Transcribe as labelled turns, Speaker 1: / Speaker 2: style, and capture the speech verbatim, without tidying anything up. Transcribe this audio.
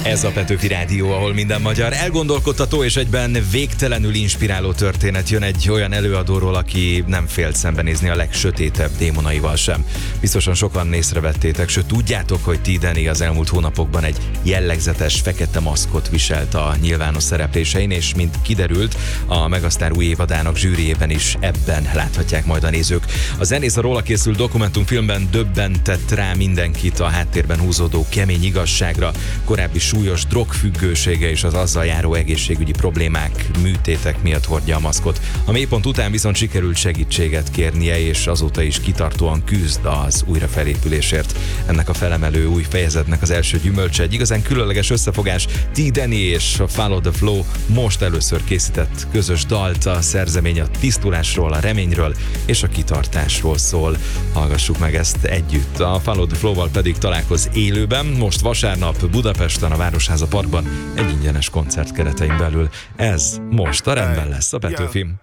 Speaker 1: Ez a Petőfi Rádió, ahol minden magyar elgondolkodtató és egyben végtelenül inspiráló történet jön egy olyan előadóról, aki nem félt szembenézni a legsötétebb démonaival sem. Biztosan sokan észrevettétek, sőt tudjátok, hogy T. Danny az elmúlt hónapokban egy jellegzetes fekete maszkot viselt a nyilvános szereplésein, és mint kiderült, a Megasztár új évadának zsűriében is ebben láthatják majd a nézők. A zenész a róla készült dokumentumfilmben döbbentett rá mindenkit a háttérben húzódó kemény igazságra, korábbi súlyos drogfüggősége és az azzal járó egészségügyi problémák, műtétek miatt hordja a maszkot. A mélypont után viszont sikerült segítséget kérnie, és azóta is kitartóan küzd az újrafelépülésért. Ennek a felemelő új fejezetnek az első gyümölcse egy igazán különleges összefogás. T. Danny és a Follow the Flow most először készített közös dalt. A szerzemény a tisztulásról, a reményről és a kitartásról szól. Hallgassuk meg ezt együtt. A Follow the Flow-val pedig találkoz élőben, most vasárnap Budapesten, a Városháza Parkban, egy ingyenes koncert keretein belül. Ez most a Rendben lesz a Petőfi.